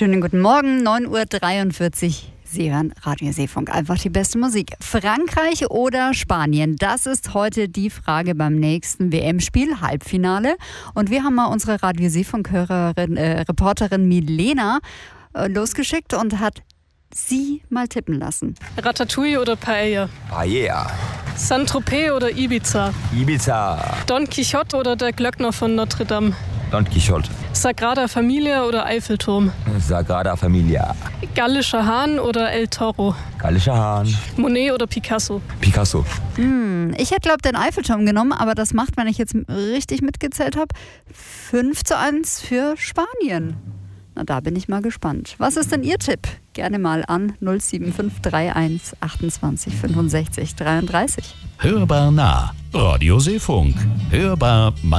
Schönen guten Morgen, 9:43 Uhr. Sie hören Radio Seefunk, einfach die beste Musik. Frankreich oder Spanien? Das ist heute die Frage beim nächsten WM-Spiel, Halbfinale. Und wir haben mal unsere Radio Seefunk-Hörerin, Reporterin Milena losgeschickt und hat sie mal tippen lassen. Ratatouille oder Paella? Paella. Saint-Tropez oder Ibiza? Ibiza. Don Quixote oder der Glöckner von Notre Dame? Don Quixote. Sagrada Familia oder Eiffelturm? Sagrada Familia. Gallischer Hahn oder El Toro? Gallischer Hahn. Monet oder Picasso? Picasso. Ich hätte, glaube ich, den Eiffelturm genommen, aber das macht, wenn ich jetzt richtig mitgezählt habe, 5:1 für Spanien. Na, da bin ich mal gespannt. Was ist denn Ihr Tipp? Gerne mal an 07531 28 65 33. Hörbar nah. Radio Seefunk. Hörbar